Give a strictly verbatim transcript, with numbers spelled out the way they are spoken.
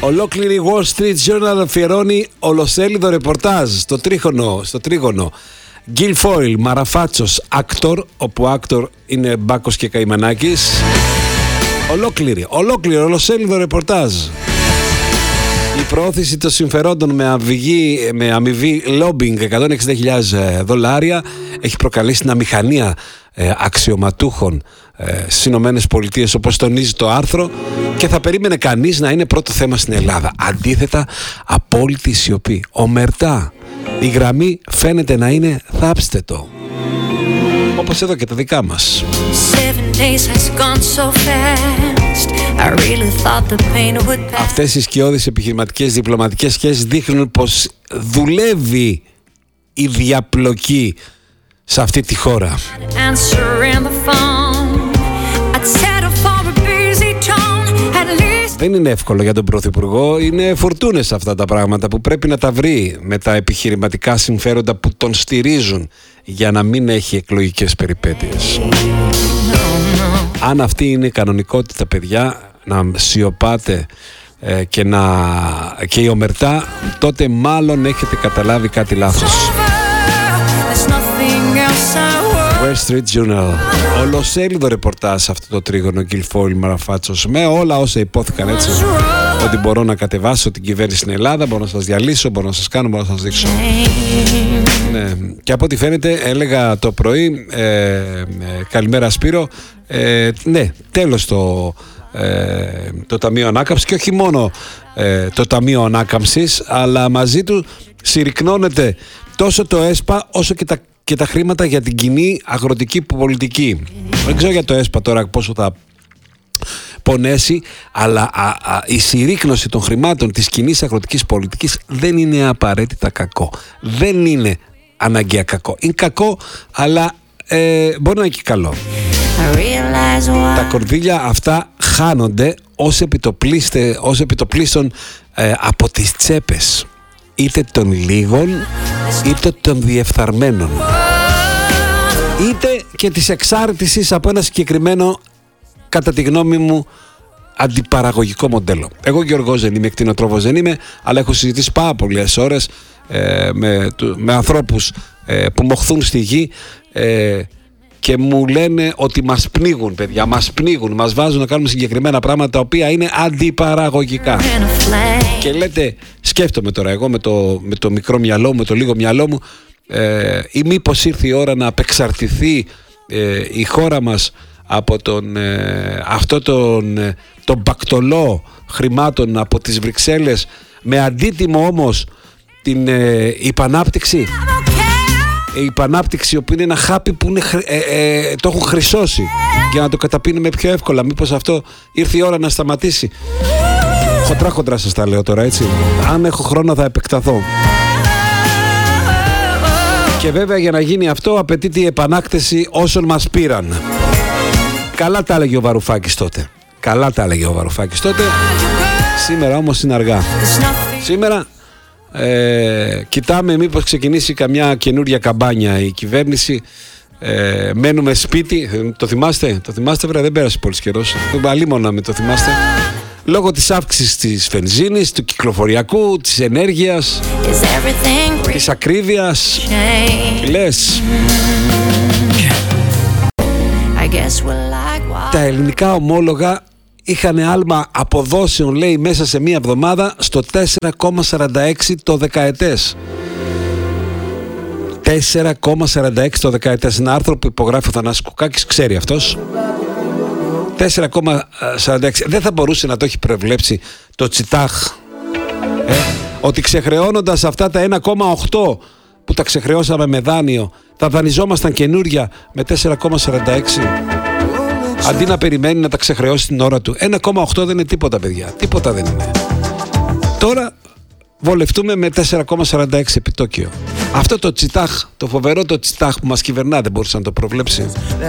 Ολόκληρη Wall Street Journal αφιερώνει ολοσέλιδο ρεπορτάζ στο τρίγωνο, στο τρίγωνο. Guilfoyle, Μαραφάτσος, actor, όπου actor είναι Μπάκος και Καημανάκης. Ολόκληρη, ολόκληρη, ολοσέλιδο ρεπορτάζ. Η προώθηση των συμφερόντων με, αμυγή, με αμοιβή lobbying εκατόν εξήντα χιλιάδες δολάρια έχει προκαλέσει την αμηχανία ε, αξιωματούχων ε, στις Ηνωμένες Πολιτείες, όπως τονίζει το άρθρο, και θα περίμενε κανείς να είναι πρώτο θέμα στην Ελλάδα. Αντίθετα, απόλυτη σιωπή. Ομερτά. Η γραμμή φαίνεται να είναι θάψτε το. Όπως εδώ και τα δικά μας. Αυτές οι σκιώδεις επιχειρηματικές διπλωματικές σχέσεις δείχνουν πως δουλεύει η διαπλοκή σε αυτή τη χώρα. Δεν είναι εύκολο για τον Πρωθυπουργό, είναι φορτούνες αυτά τα πράγματα που πρέπει να τα βρει με τα επιχειρηματικά συμφέροντα που τον στηρίζουν για να μην έχει εκλογικές περιπέτειες. Αν αυτή είναι η κανονικότητα, παιδιά, να σιωπάτε ε, και, να, και η ομερτά, τότε μάλλον έχετε καταλάβει κάτι λάθος. Wall Street Journal. Ολοσέλιδο ρεπορτάζ αυτό το τρίγωνο Guilfoyle Μαραφάτσος, με όλα όσα υπόθηκαν, έτσι, ότι μπορώ να κατεβάσω την κυβέρνηση στην Ελλάδα, μπορώ να σας διαλύσω, μπορώ να σας κάνω, μπορώ να σας δείξω. Ναι. Και από ό,τι φαίνεται, έλεγα το πρωί, ε, ε, καλημέρα Σπύρο, ε, ναι, τέλος το, ε, το Ταμείο Ανάκαμψης, και όχι μόνο ε, το Ταμείο Ανάκαμψης, αλλά μαζί του συρρυκνώνεται τόσο το ΕΣΠΑ όσο και τα και τα χρήματα για την κοινή αγροτική πολιτική. Δεν ξέρω για το ΕΣΠΑ τώρα πόσο θα πονέσει, αλλά α, α, η συρρίκνωση των χρημάτων της κοινής αγροτικής πολιτικής δεν είναι απαραίτητα κακό. Δεν είναι αναγκαία κακό. Είναι κακό, αλλά ε, μπορεί να είναι και καλό. Τα κορδίλια αυτά χάνονται ως, επιτοπλίστε, ως επιτοπλίστων ε, από τις τσέπες, είτε των λίγων είτε των διεφθαρμένων, είτε και της εξάρτησης από ένα συγκεκριμένο, κατά τη γνώμη μου, αντιπαραγωγικό μοντέλο. Εγώ Γιώργος δεν είμαι, κτηνοτρόφος δεν είμαι, αλλά έχω συζητήσει πάρα πολλές ώρες ε, με, με ανθρώπους ε, που μοχθούν στη γη ε, και μου λένε ότι μας πνίγουν, παιδιά, μας πνίγουν, μας βάζουν να κάνουμε συγκεκριμένα πράγματα τα οποία είναι αντιπαραγωγικά. Και λέτε, σκέφτομαι τώρα εγώ με το, με το μικρό μυαλό μου, με το λίγο μυαλό μου, ε, ή μήπως ήρθε η ώρα να απεξαρτηθεί ε, η χώρα μας από τον, ε, αυτό τον, ε, τον μπακτολό χρημάτων από τις Βρυξέλλες, με αντίτιμο όμως την ε, υπανάπτυξη. Η υπανάπτυξη, που είναι ένα χάπι που είναι, ε, ε, το έχουν χρυσώσει για να το καταπίνουμε πιο εύκολα. Μήπως αυτό ήρθε η ώρα να σταματήσει. Χοντρά χοντρά σας τα λέω τώρα, έτσι. Αν έχω χρόνο θα επεκταθώ. Και βέβαια για να γίνει αυτό απαιτείται η επανάκτηση όσων μας πήραν. Καλά τα έλεγε ο Βαρουφάκης τότε. Καλά τα έλεγε ο Βαρουφάκης τότε. Σήμερα όμως είναι αργά. Σήμερα ε, κοιτάμε μήπως ξεκινήσει καμιά καινούρια καμπάνια η κυβέρνηση. Ε, μένουμε σπίτι. Το θυμάστε? Το θυμάστε, βέβαια, δεν πέρασε πολύς καιρός. Αλίμονα με το θυμάστε. Λόγω της αύξησης της βενζίνης, του κυκλοφοριακού, της ενέργειας, της ακρίβειας. Λες. Τα ελληνικά ομόλογα είχαν άλμα αποδόσεων, λέει, μέσα σε μία εβδομάδα στο τέσσερα κόμμα σαράντα έξι το δεκαετές. τέσσερα κόμμα σαράντα έξι το δεκαετές. Ένα άρθρο που υπογράφει ο Θανάσης Κουκάκης, ξέρει αυτός. τέσσερα κόμμα σαράντα έξι. Δεν θα μπορούσε να το έχει προβλέψει το Τσιτάχ, ε, ότι ξεχρεώνοντας αυτά τα ένα κόμμα οκτώ που τα ξεχρεώσαμε με δάνειο, θα δανειζόμασταν καινούρια με τέσσερα κόμμα σαράντα έξι, αντί να περιμένει να τα ξεχρεώσει την ώρα του. ένα κόμμα οκτώ δεν είναι τίποτα, παιδιά. Τίποτα δεν είναι. Τώρα βολευτούμε με τέσσερα κόμμα σαράντα έξι επιτόκιο. Αυτό το Τσιτάχ, το φοβερό το Τσιτάχ που μας κυβερνά, δεν μπορούσε να το προβλέψει.